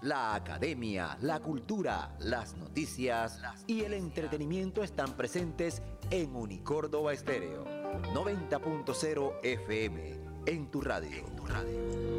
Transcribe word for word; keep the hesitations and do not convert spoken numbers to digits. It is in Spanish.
La academia, la cultura, las noticias y el entretenimiento están presentes en Unicórdoba Estéreo noventa punto cero F M, en tu radio. En tu radio.